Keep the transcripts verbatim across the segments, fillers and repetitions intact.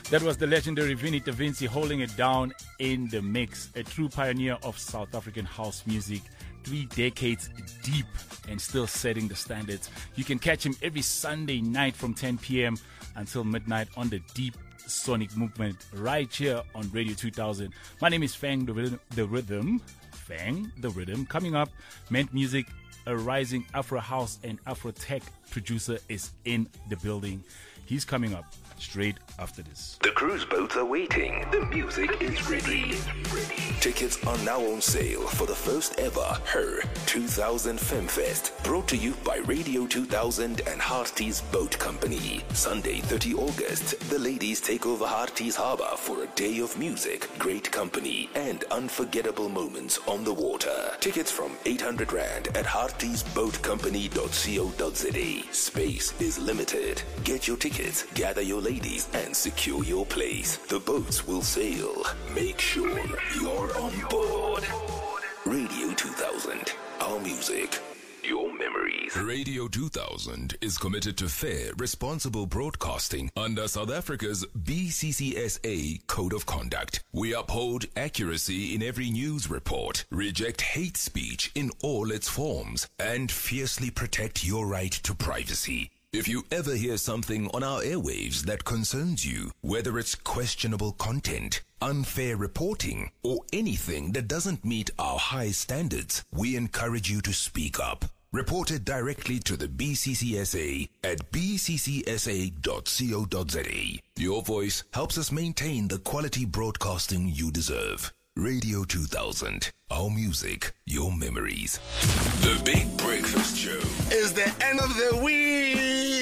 That was the legendary Vinny Da Vinci holding it down in the mix. A true pioneer of South African house music, three decades deep and still setting the standards. You can catch him every Sunday night from ten p.m. until midnight on the Deep Sonic Movement right here on Radio two thousand. My name is Fang the Rhythm. The Rhythm. Fang the Rhythm. Coming up, Ment Music, a rising Afro House and Afro Tech producer, is in the building. He's coming up straight after this. The cruise boats are waiting. The music is ready. Tickets are now on sale for the first ever Her two thousand FemFest, brought to you by Radio two thousand and Hearties Boat Company. Sunday, thirtieth of August, the ladies take over Hearties Harbour for a day of music, great company, and unforgettable moments on the water. Tickets from eight hundred rand at hearties boat company dot co dot za. Space is limited. Get your tickets, gather your ladies, and secure your place. The boats will sail. Make sure you're on board. Radio two thousand, our music, your memories. Radio two thousand is committed to fair, responsible broadcasting under South Africa's B C C S A Code of Conduct. We uphold accuracy in every news report, reject hate speech in all its forms, and fiercely protect your right to privacy. If you ever hear something on our airwaves that concerns you, whether it's questionable content, unfair reporting, or anything that doesn't meet our high standards, we encourage you to speak up. Report it directly to the B C C S A at b c c s a dot co dot za. Your voice helps us maintain the quality broadcasting you deserve. Radio two thousand, our music, your memories. The Big Breakfast Show is the end of the week.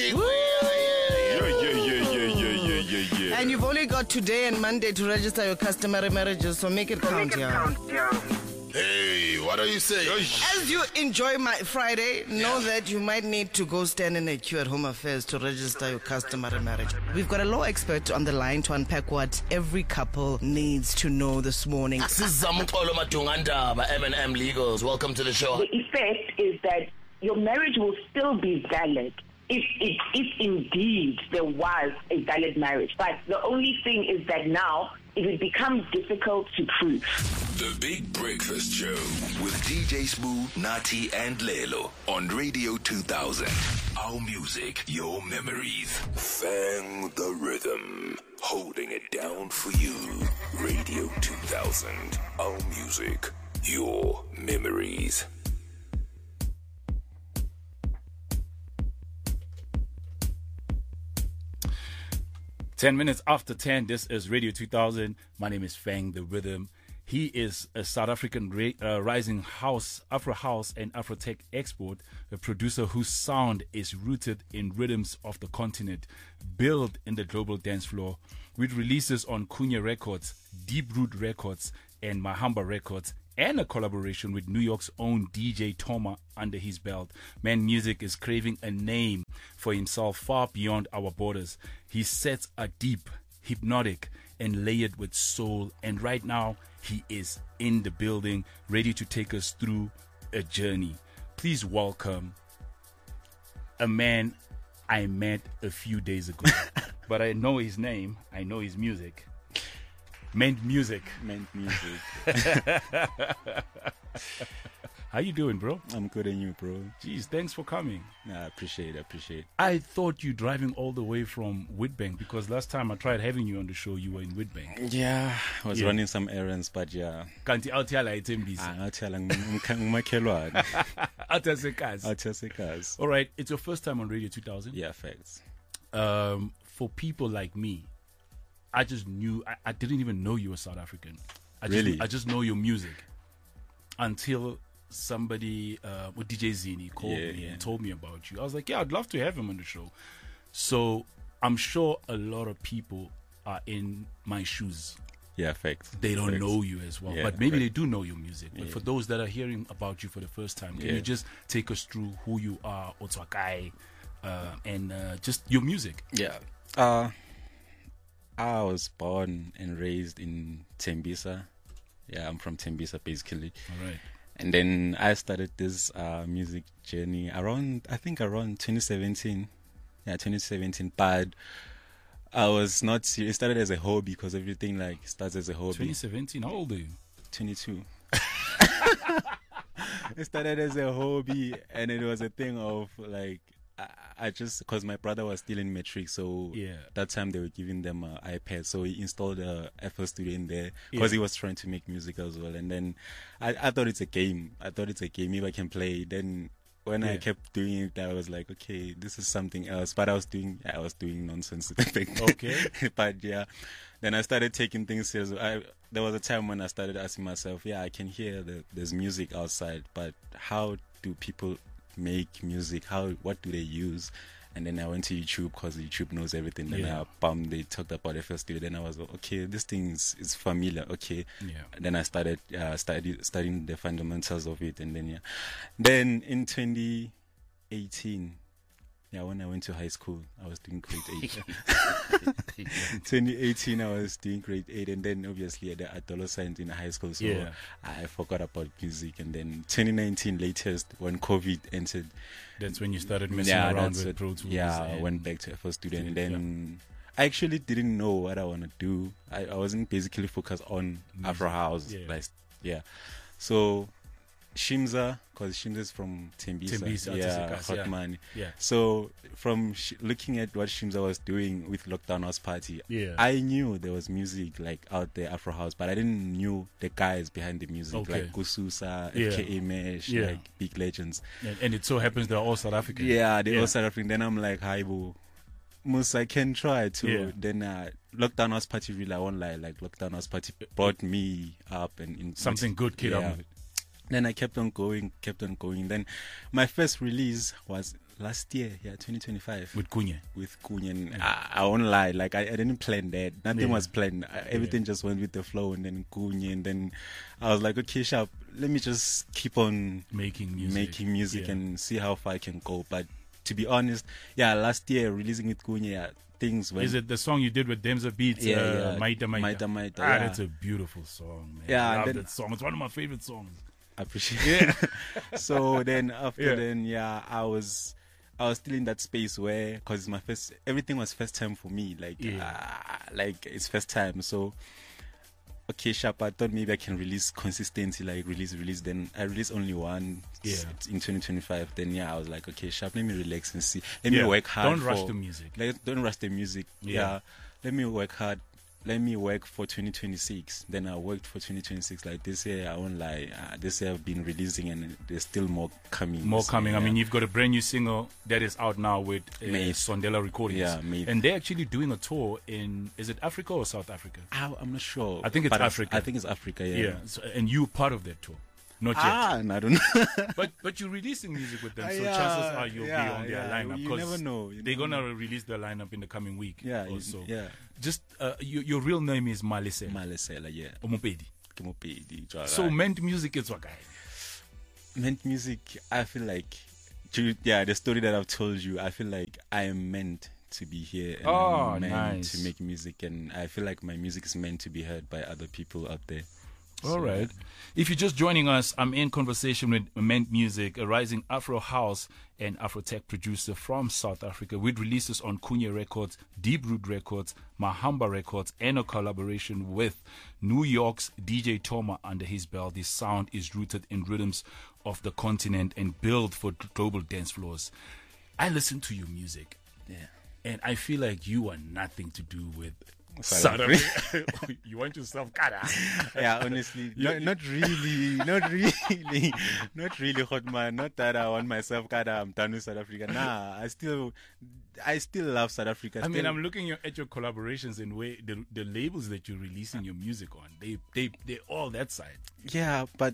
Yeah, yeah, yeah, yeah, yeah, yeah, yeah, yeah. And you've only got today and Monday to register your customary marriages, so make it count, yeah. Hey, what are you saying? As you enjoy my Friday, know yeah. that you might need to go stand in a queue at Home Affairs to register your customary marriage. We've got a law expert on the line to unpack what every couple needs to know this morning. M and M Legals, welcome to the show. The effect is that your marriage will still be valid if, if, if indeed there was a valid marriage. But the only thing is that now it will become difficult to prove. The Big Breakfast Show with D J Smooth, Nati, and Lelo on Radio two thousand. Our music, your memories. Fang the Rhythm, holding it down for you. Radio two thousand. Our music, your memories. ten minutes after ten, this is Radio two thousand. My name is Fang the Rhythm. He is a South African ra- uh, rising house, Afro house and Afro tech expert, a producer whose sound is rooted in rhythms of the continent, built in the global dance floor, with releases on Kunya Records, Deep Root Records, and Mahamba Records, and a collaboration with New York's own D J Toma under his belt. Man Music is craving a name for himself far beyond our borders. His sets are deep, hypnotic, and layered with soul. And right now, he is in the building, ready to take us through a journey. Please welcome a man I met a few days ago. But I know his name. I know his music. Ment Music. Ment Music. How you doing, bro? I'm good, and you, bro? Jeez, thanks for coming. Nah, I appreciate it, I appreciate it. I thought you driving all the way from Witbank, because last time I tried having you on the show, you were in Witbank. Yeah, I was Yeah. running some errands, but yeah. Kanti awuthala ithembisa. Angatshela ngumakhelwane. Athasekazi. Athasekazi. All right, it's your first time on Radio two thousand. Yeah, facts. Um, for people like me, I just knew, I, I didn't even know you were South African. I just, Really? I just know your music until somebody, uh, with D J Zini called Yeah, me yeah. and told me about you. I was like, yeah, I'd love to have him on the show. So I'm sure a lot of people are in my shoes. Yeah, facts. They don't Facts. know you as well, Yeah, but maybe correct. they do know your music. But Yeah. for those that are hearing about you for the first time, can Yeah. you just take us through who you are, Otswakai, uh, and uh, just your music? Yeah. Uh, I was born and raised in Tembisa. Yeah, I'm from Tembisa, basically. All right. And then I started this uh, music journey around, I think around twenty seventeen. Yeah, twenty seventeen. But I was not serious. It started as a hobby because everything like starts as a hobby. twenty seventeen, how old are you? twenty-two. It started as a hobby, and it was a thing of like I, I just because my brother was still in matric, so Yeah. that time they were giving them an iPad, so he installed a F L Studio in there because Yeah. he was trying to make music as well. And then I, I thought it's a game. I thought it's a game if I can play. Then when I Yeah. kept doing it, I was like, okay, this is something else. But I was doing I was doing nonsense. Okay. But yeah, then I started taking things serious. I, there was a time when I started asking myself, yeah, I can hear that there's music outside, but how do people make music? How, what do they use? And then I went to YouTube because YouTube knows everything. Then Yeah. I bam, they talked about F L Studio. Then I was like, okay, this thing is, is familiar. Okay. Yeah. Then I started uh, study, studying the fundamentals of it. And then, yeah. Then in twenty eighteen, yeah, when I went to high school, I was doing grade eight. twenty eighteen, I was doing grade eight, and then obviously the adolescent in high school, so Yeah. I forgot about music. And then twenty nineteen, latest when COVID entered, That's when you started messing yeah, around that's with what- Pro Tools. yeah, I and- went back to F L Studio, and Studio, then I actually didn't know what I want to do. I, I wasn't basically focused on Music. Afro House, Yeah. like yeah. So Shimza, because Shimza's from Tembisa, Tembisa, yeah, Artisticas, Hot yeah. Money. Yeah. So from sh- looking at what Shimza was doing with Lockdown House Party, Yeah. I knew there was music like out there, Afro House, but I didn't knew the guys behind the music, Okay. like Kususa, Yeah. F K A Mesh, Yeah. like big legends. And, and it so happens they're all South African. Yeah, they Yeah. all South African. Then I'm like, hi, boo. Most I can try to. Yeah. Then uh, Lockdown House Party, really, I won't lie. Like Lockdown House Party brought me up and in Something good came out yeah. of it. Then I kept on going, kept on going. Then my first release was last year, yeah, twenty twenty-five. With Kunye. With Kunye. And I, I won't lie, like I, I didn't plan that. Nothing Yeah. was planned. I, everything just went with the flow. And then Kunye. And then I was like, okay, Sharp, let me just keep on Making music. making music Yeah. and see how far I can go. But to be honest, yeah, last year releasing with Kunye, yeah, things went. Is it the song you did with Demza Beats? Yeah, uh, yeah. Maita Maita. Maita Maita, Ah, yeah. that's a beautiful song, man. Yeah, I and love then- that song. It's one of my favorite songs. I appreciate it. So then after Yeah. then, yeah, I was I was still in that space where, because it's my first, everything was first time for me. Like, Yeah. uh, like it's first time. So, okay, Sharp, I thought maybe I can release consistency, like release, release. Then I released only one Yeah. in twenty twenty-five. Then, yeah, I was like, okay, Sharp, let me relax and see. Let Yeah. me work hard. Don't rush for- the music. Like, don't rush the music. Yeah. Yeah. Let me work hard. Let me work for twenty twenty-six. Then I worked for twenty twenty-six. Like this year, I won't lie. Uh, this year I've been releasing, and there's still more coming. More So, coming. I yeah. mean, you've got a brand new single that is out now with uh, Made. Sondela Recordings. Yeah, Made. And they're actually doing a tour in, is it Africa or South Africa? I, I'm not sure. I think it's But Africa. I think it's Africa. Yeah. Yeah. So, and you part of that tour. Not yet. Ah, and I don't know. But but you're releasing music with them, so Yeah, chances are you'll yeah, be on their yeah. lineup. You 'cause never know, you they're never gonna release their lineup in the coming week. Yeah, or you- so. yeah. Just uh, your, your real name is Malese Malesela, yeah. Omopedi. Ke Mopedi, jwale. So Ment Music is what guy. meant music, I feel like, to- yeah, the story that I've told you, I feel like I am meant to be here and Oh, I'm meant nice. to make music, and I feel like my music is meant to be heard by other people out there. All right. If you're just joining us, I'm in conversation with Ment Music, a rising Afro house and Afro tech producer from South Africa, with releases on Kunye Records, Deep Root Records, Mahamba Records, and a collaboration with New York's D J Toma under his belt. His sound is rooted in rhythms of the continent and built for global dance floors. I listen to your music, Yeah. and I feel like you are nothing to do with South South Africa. You want to self cara. Yeah, honestly, not, not really, not really, not really, hot man. Not that I want myself, God, I'm done with South Africa. Nah, I still, I still love South Africa. I mean, Still- I'm looking at your collaborations and way the the labels that you're releasing your music on. They they they all that side. yeah, but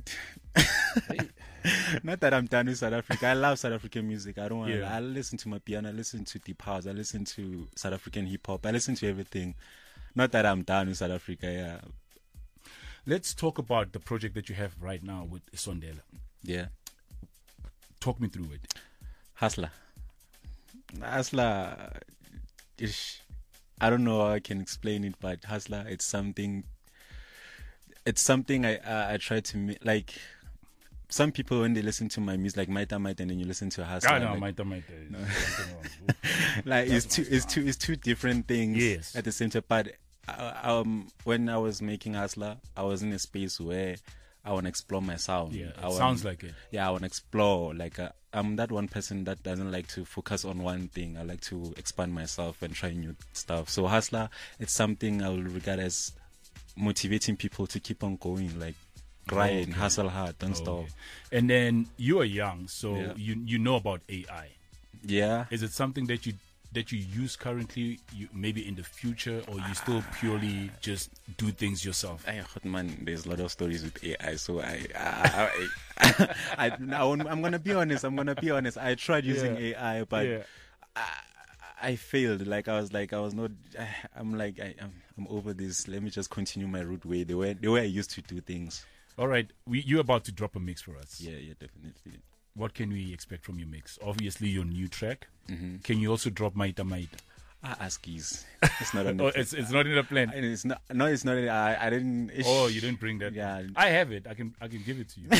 not that I'm done with South Africa. I love South African music. I don't want. Yeah. I listen to my piano. I listen to deep house. I listen to South African hip hop. I listen to everything. Not that I'm done with South Africa. Yeah, Let's talk about the project that you have right now with Sondela. yeah. Talk me through it. Hustler. Hustler. Ish. I don't know how I can explain it, but Hustler, it's something. It's something I I, I try to ma- like. some people when they listen to my music, like Maita Maita, and then you listen to Hustler. Ah, no, like, Maita Maita. No. like it's two, it's two, it's two different things. Yes. At the same time, but uh, um, when I was making Hustler, I was in a space where I want to explore my sound. Yeah, it I wanna, sounds like it. Yeah, I want to explore. Like uh, I'm that one person that doesn't like to focus on one thing. I like to expand myself and try new stuff. So Hustler, it's something I will regard as motivating people to keep on going. Like grind, okay. hustle hard, don't okay. stop. And then you are young, so Yeah. you you know about A I. Yeah. Is it something that you that you use currently, you, maybe in the future, or you still purely just do things yourself? I, man, there's a lot of stories with A I, so I, I, I, I, I, I'm gonna be honest. I'm gonna be honest. I tried using Yeah. A I, but Yeah. I, I failed. Like I was like I was not. I, I'm like I, I'm, I'm over this. Let me just continue my root way, the way the way I used to do things. All right, we, you're about to drop a mix for us. Yeah, yeah, definitely. What can we expect from your mix? Obviously, your new track. Mm-hmm. Can you also drop Maita Maita? Ah, Askies. It's not on the Oh, it's it's not in the plan. It's not. No, it's not. I I didn't. Ish. Oh, you didn't bring that. Yeah. I have it. I can I can give it to you.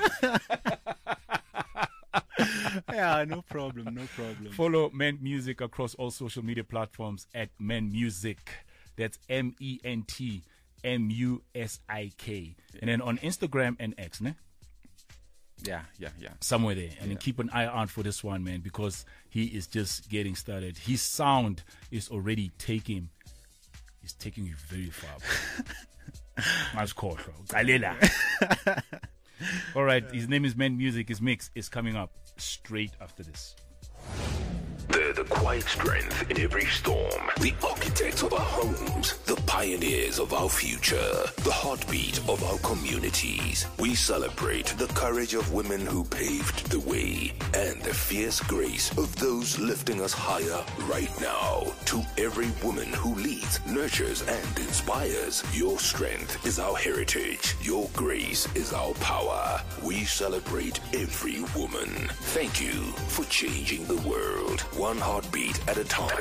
Yeah, no problem, no problem. Follow Men Music across all social media platforms at Men Music. That's M E N T M U S I K. And then on Instagram and X, ne? Yeah, yeah, yeah. Somewhere there. And Yeah. then keep an eye out for this one, man, because he is just getting started. His sound is already taking, he's taking you very far, bro. That's cool, bro. Galela. All right, his name is Men Music. His mix is coming up straight after this. They're the quiet strength in every storm, the architects of our homes, the pioneers of our future, the heartbeat of our communities. We celebrate the courage of women who paved the way and the fierce grace of those lifting us higher right now. To every woman who leads, nurtures, and inspires, your strength is our heritage. Your grace is our power. We celebrate every woman. Thank you for changing the world. One heartbeat at a time.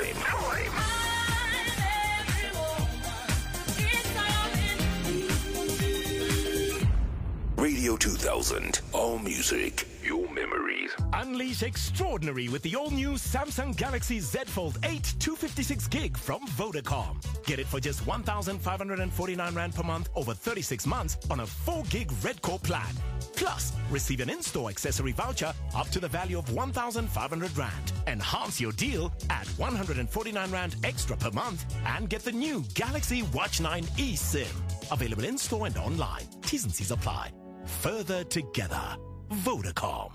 Radio two thousand, all music, your memories. Unleash extraordinary with the all-new Samsung Galaxy Z Fold eight two fifty-six gig from Vodacom. Get it for just one thousand five hundred forty-nine rand per month over thirty-six months on a four gig Red Core plan. Plus, receive an in-store accessory voucher up to the value of one thousand five hundred rand. Enhance your deal at one hundred forty-nine rand extra per month and get the new Galaxy Watch nine eSIM. Available in-store and online. T's and C's apply. Further together. Vodacom.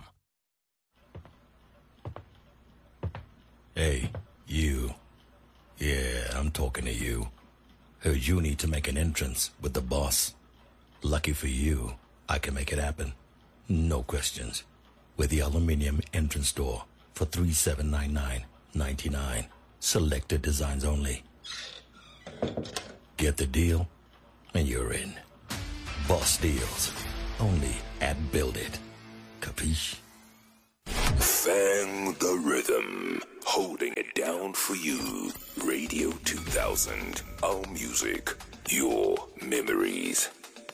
Hey, you. Yeah, I'm talking to you. Heard you need to make an entrance with the boss. Lucky for you, I can make it happen. No questions. With the aluminium entrance door for three thousand seven hundred ninety-nine ninety-nine. Selected designs only. Get the deal, and you're in. Boss deals. Only at Build It. Capiche? Fang the rhythm, holding it down for you. Radio two thousand, our music, your memories.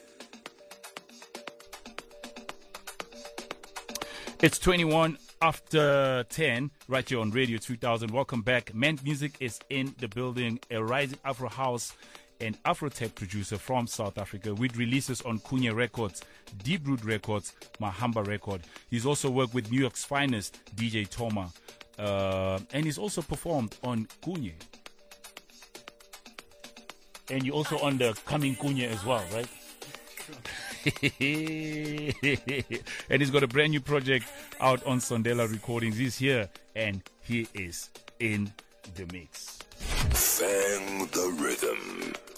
It's twenty-one after ten, right here on Radio two thousand. Welcome back. Men Music is in the building, a rising Afro House and Afro-Tech producer from South Africa with releases on Kunya Records, Deep Root Records, Mahamba Record. He's also worked with New York's finest, D J Toma, uh, and he's also performed on Kunya. And you're also on the Coming Kunya as well, right? And he's got a brand new project out on Sondela Recordings. He's here and he is in the mix. Fang the rhythm.